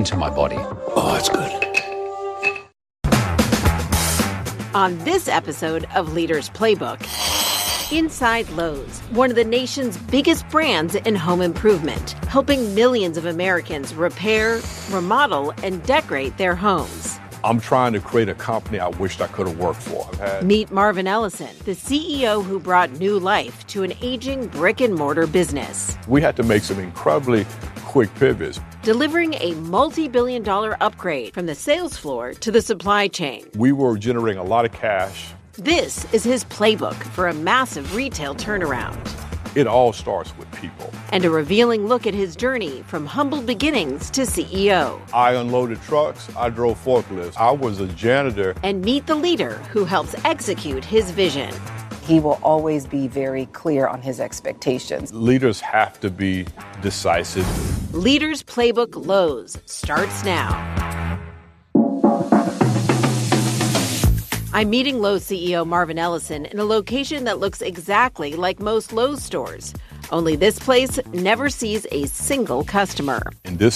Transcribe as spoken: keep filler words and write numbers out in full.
into my body. Oh, it's good. On this episode of Leaders Playbook, inside Lowe's, one of the nation's biggest brands in home improvement, helping millions of Americans repair, remodel, and decorate their homes. I'm trying to create a company I wished I could have worked for. I've had... Meet Marvin Ellison, the C E O who brought new life to an aging brick-and-mortar business. We had to make some incredibly quick pivots. Delivering a multi-billion dollar upgrade from the sales floor to the supply chain. We were generating a lot of cash. This is his playbook for a massive retail turnaround. It all starts with people. And a revealing look at his journey from humble beginnings to C E O. I unloaded trucks. I drove forklifts. I was a janitor. And meet the leader who helps execute his vision. He will always be very clear on his expectations. Leaders have to be decisive. Leaders Playbook Lowe's starts now. I'm meeting Lowe's C E O Marvin Ellison in a location that looks exactly like most Lowe's stores. Only this place never sees a single customer. In this